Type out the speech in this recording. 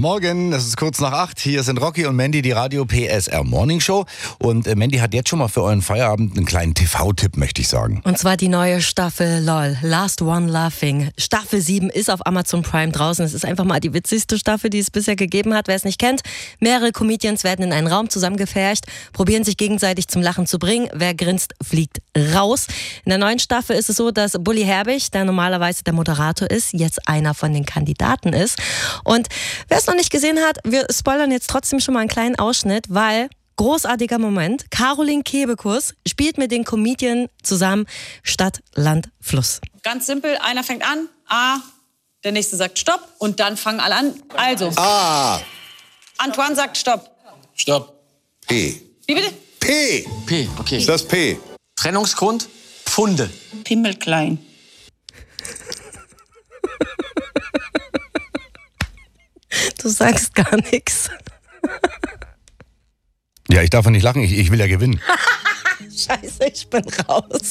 Morgen, es ist kurz nach 8. Hier sind Rocky und Mandy, die Radio PSR Morning Show. Und Mandy hat jetzt schon mal für euren Feierabend einen kleinen TV-Tipp, möchte ich sagen. Und zwar die neue Staffel LOL, Last One Laughing. Staffel 7 ist auf Amazon Prime draußen. Es ist einfach mal die witzigste Staffel, die es bisher gegeben hat. Wer es nicht kennt, mehrere Comedians werden in einen Raum zusammengepfercht, probieren sich gegenseitig zum Lachen zu bringen. Wer grinst, fliegt raus. In der neuen Staffel ist es so, dass Bully Herbig, der normalerweise der Moderator ist, jetzt einer von den Kandidaten ist. Und wer es noch nicht gesehen hat, wir spoilern jetzt trotzdem schon mal einen kleinen Ausschnitt, weil großartiger Moment. Caroline Kebekus spielt mit den Comedian zusammen Stadt, Land, Fluss. Ganz simpel, einer fängt an, A, der nächste sagt Stopp und dann fangen alle an. Also, A. Antoine sagt Stopp. Stopp. P. Wie bitte? P. P, okay. Ist das P? Trennungsgrund? Pfunde. Pimmelklein. Du sagst gar nichts. Ja, ich darf nicht lachen, ich will ja gewinnen. Scheiße, ich bin raus.